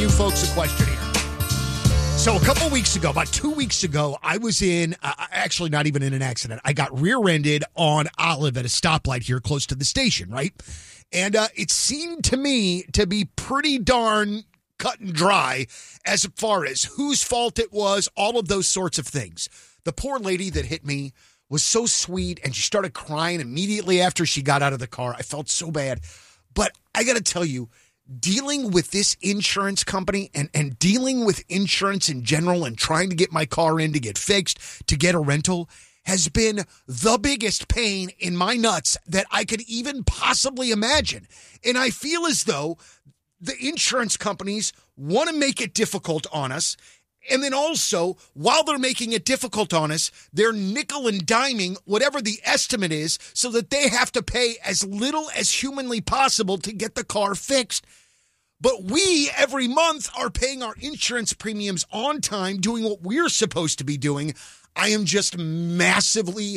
you folks a question here. So a couple weeks ago, about 2 weeks ago, I was in, actually not even in an accident. I got rear-ended on Olive at a stoplight here close to the station, right? And it seemed to me to be pretty darn cut and dry as far as whose fault it was, all of those sorts of things. The poor lady that hit me was so sweet, and she started crying immediately after she got out of the car. I felt so bad. But I got to tell you, dealing with this insurance company and dealing with insurance in general and trying to get my car in to get fixed, to get a rental, has been the biggest pain in my nuts that I could even possibly imagine. And I feel as though the insurance companies want to make it difficult on us. And then also, while they're making it difficult on us, they're nickel and diming whatever the estimate is so that they have to pay as little as humanly possible to get the car fixed. But we, every month, are paying our insurance premiums on time, doing what we're supposed to be doing. I am just massively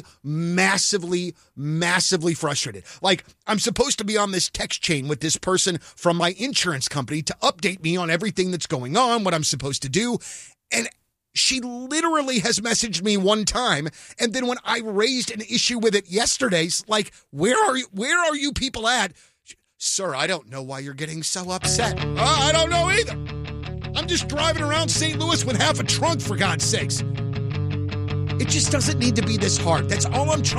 frustrated. Like, I'm supposed to be on this text chain with this person from my insurance company to update me on everything that's going on, what I'm supposed to do. And she literally has messaged me one time. And then when I raised an issue with it yesterday, like, where are you people at? Sir, I don't know why you're getting so upset. I don't know either. I'm just driving around St. Louis with half a trunk, for God's sakes. It just doesn't need to be this hard. That's all I'm trying